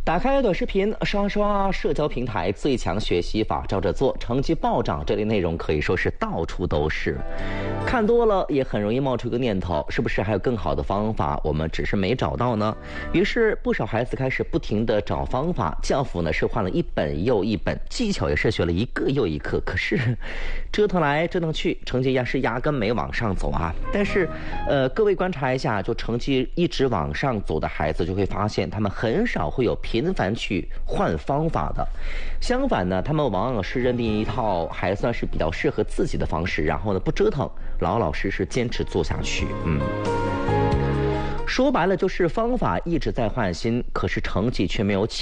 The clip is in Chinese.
打开短视频，刷刷社交平台，最强学习法照着做，成绩暴涨，这类内容可以说是到处都是。看多了也很容易冒出一个念头，是不是还有更好的方法，我们只是没找到呢？于是不少孩子开始不停地找方法，教辅呢是换了一本又一本，技巧也是学了一个又一个，可是折腾来折腾去，成绩压根没往上走啊。但是各位观察一下，就成绩一直往上走的孩子，就会发现他们很少会有频繁去换方法的。相反呢，他们往往是认定一套还算是比较适合自己的方式，然后呢不折腾，老老实实坚持做下去。说白了就是方法一直在换新，可是成绩却没有起